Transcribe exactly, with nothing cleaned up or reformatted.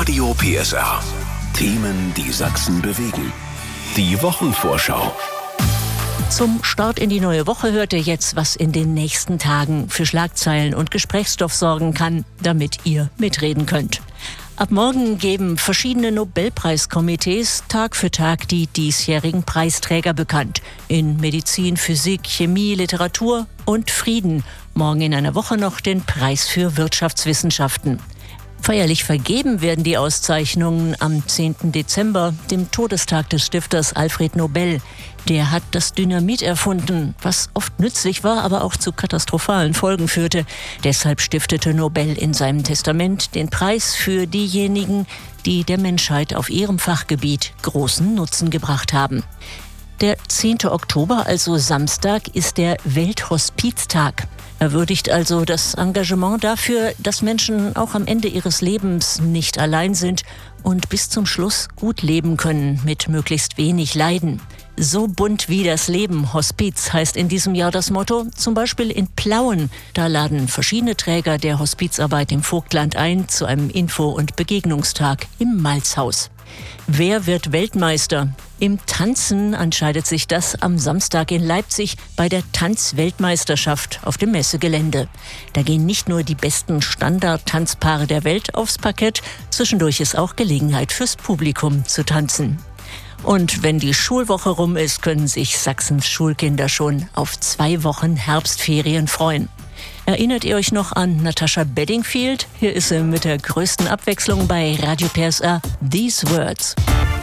Radio P S R. Themen, die Sachsen bewegen. Die Wochenvorschau. Zum Start in die neue Woche hört ihr jetzt, was in den nächsten Tagen für Schlagzeilen und Gesprächsstoff sorgen kann, damit ihr mitreden könnt. Ab morgen geben verschiedene Nobelpreiskomitees Tag für Tag die diesjährigen Preisträger bekannt. In Medizin, Physik, Chemie, Literatur und Frieden. Morgen in einer Woche noch den Preis für Wirtschaftswissenschaften. Feierlich vergeben werden die Auszeichnungen am zehnten Dezember, dem Todestag des Stifters Alfred Nobel. Der hat das Dynamit erfunden, was oft nützlich war, aber auch zu katastrophalen Folgen führte. Deshalb stiftete Nobel in seinem Testament den Preis für diejenigen, die der Menschheit auf ihrem Fachgebiet großen Nutzen gebracht haben. Der zehnte Oktober, also Samstag, ist der Welthospiztag. Er würdigt also das Engagement dafür, dass Menschen auch am Ende ihres Lebens nicht allein sind und bis zum Schluss gut leben können mit möglichst wenig Leiden. So bunt wie das Leben, Hospiz heißt in diesem Jahr das Motto, zum Beispiel in Plauen. Da laden verschiedene Träger der Hospizarbeit im Vogtland ein zu einem Info- und Begegnungstag im Malzhaus. Wer wird Weltmeister? Im Tanzen entscheidet sich das am Samstag in Leipzig bei der Tanzweltmeisterschaft auf dem Messegelände. Da gehen nicht nur die besten Standard-Tanzpaare der Welt aufs Parkett, zwischendurch ist auch Gelegenheit fürs Publikum zu tanzen. Und wenn die Schulwoche rum ist, können sich Sachsens Schulkinder schon auf zwei Wochen Herbstferien freuen. Erinnert ihr euch noch an Natasha Bedingfield? Hier ist sie mit der größten Abwechslung bei Radio P S R, These Words.